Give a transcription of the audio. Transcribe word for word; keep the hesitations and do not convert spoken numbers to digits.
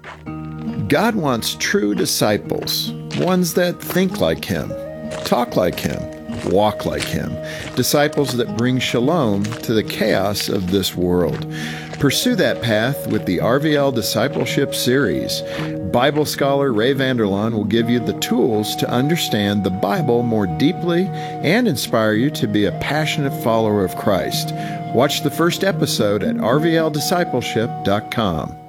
God wants true disciples, ones that think like Him, talk like Him, walk like Him, disciples that bring shalom to the chaos of this world. Pursue that path with the R V L Discipleship Series. Bible scholar Ray Vander Laan will give you the tools to understand the Bible more deeply and inspire you to be a passionate follower of Christ. Watch the first episode at r v l discipleship dot com.